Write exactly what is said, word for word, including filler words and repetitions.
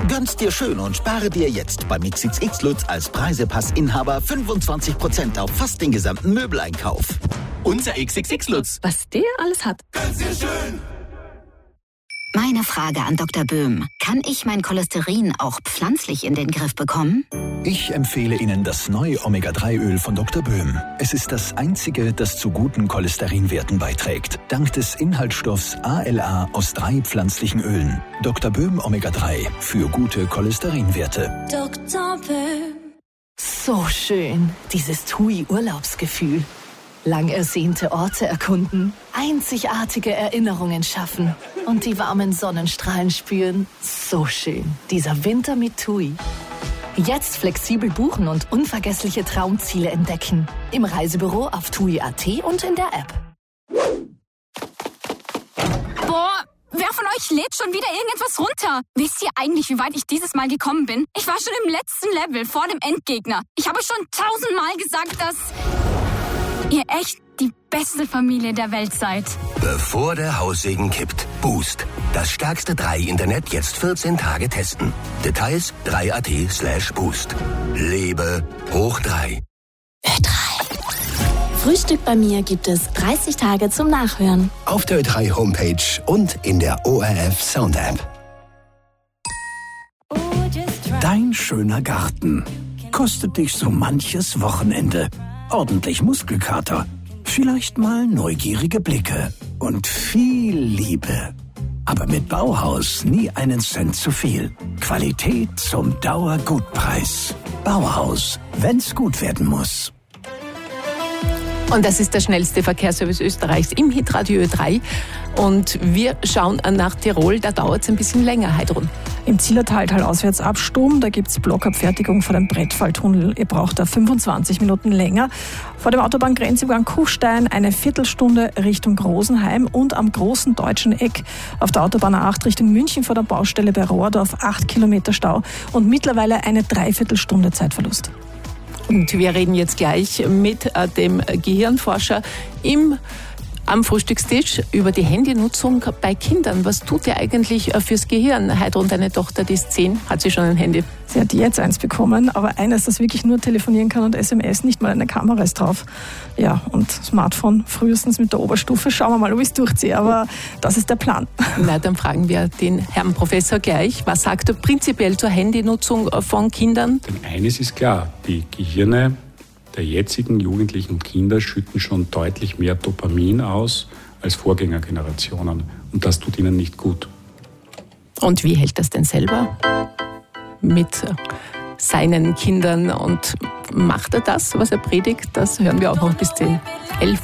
Gönn's dir schön und spare dir jetzt beim X X X Lutz als Preisepassinhaber fünfundzwanzig Prozent auf fast den gesamten Möbeleinkauf. Unser X X X Lutz. Was der alles hat. Gönn's dir schön. Meine Frage an Doktor Böhm. Kann ich mein Cholesterin auch pflanzlich in den Griff bekommen? Ich empfehle Ihnen das neue Omega drei Öl von Doktor Böhm. Es ist das einzige, das zu guten Cholesterinwerten beiträgt. Dank des Inhaltsstoffs A L A aus drei pflanzlichen Ölen. Doktor Böhm Omega drei für gute Cholesterinwerte. Doktor Böhm. So schön, dieses TUI-Urlaubsgefühl. Lang ersehnte Orte erkunden, einzigartige Erinnerungen schaffen und die warmen Sonnenstrahlen spüren. So schön, dieser Winter mit TUI. Jetzt flexibel buchen und unvergessliche Traumziele entdecken. Im Reisebüro auf tui punkt at und in der App. Boah, wer von euch lädt schon wieder irgendetwas runter? Wisst ihr eigentlich, wie weit ich dieses Mal gekommen bin? Ich war schon im letzten Level, vor dem Endgegner. Ich habe schon tausendmal gesagt, dass ihr echt die beste Familie der Welt seid. Bevor der Haussegen kippt. Boost. Das stärkste drei Internet jetzt vierzehn Tage testen. Details drei punkt at slash boost. Lebe hoch drei. Ö drei. Frühstück bei mir gibt es dreißig Tage zum Nachhören. Auf der Ö drei Homepage und in der O R F Sound App. Dein schöner Garten kostet dich so manches Wochenende. Ordentlich Muskelkater, vielleicht mal neugierige Blicke und viel Liebe. Aber mit Bauhaus nie einen Cent zu viel. Qualität zum Dauergutpreis. Bauhaus, wenn's gut werden muss. Und das ist der schnellste Verkehrsservice Österreichs im Hitradio Ö drei. Und wir schauen nach Tirol, da dauert es ein bisschen länger, Heidrun. Im Zillertal talauswärts ab Sturm, da gibt es Blockabfertigung vor dem Brettfalltunnel. Ihr braucht da fünfundzwanzig Minuten länger. Vor dem Autobahngrenzübergang Kufstein eine Viertelstunde Richtung Rosenheim und am großen deutschen Eck auf der Autobahn A acht Richtung München vor der Baustelle bei Rohrdorf acht Kilometer Stau und mittlerweile eine Dreiviertelstunde Zeitverlust. Und wir reden jetzt gleich mit äh, dem Gehirnforscher im, am Frühstückstisch über die Handynutzung bei Kindern. Was tut ihr eigentlich äh, fürs Gehirn? Heidrun, deine Tochter, die ist zehn, hat sie schon ein Handy? Sie hat jetzt eins bekommen, aber eines, das wirklich nur telefonieren kann und S M S, nicht mal eine Kamera ist drauf. Ja, und Smartphone frühestens mit der Oberstufe. Schauen wir mal, ob ich es durchziehe, aber das ist der Plan. Na, dann fragen wir den Herrn Professor gleich. Was sagt er prinzipiell zur Handynutzung von Kindern? Denn eines ist klar, die Gehirne der jetzigen Jugendlichen und Kinder schütten schon deutlich mehr Dopamin aus als Vorgängergenerationen. Und das tut ihnen nicht gut. Und wie hält das denn selber mit seinen Kindern? Und macht er das, was er predigt? Das hören wir auch noch bis zehn, elf.